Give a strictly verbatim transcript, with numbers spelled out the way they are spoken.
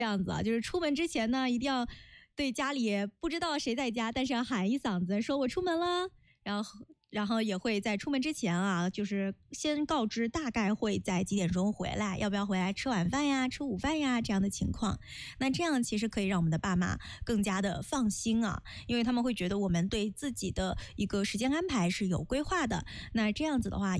这样子啊，就是出门之前呢，一定要对家里不知道谁在家，但是要喊一嗓子，说我出门了，然后然后也会在出门之前啊，就是先告知大概会在几点钟回来，要不要回来吃晚饭呀、吃午饭呀这样的情况。那这样其实可以让我们的爸妈更加的放心啊，因为他们会觉得我们对自己的一个时间安排是有规划的。那这样子的话，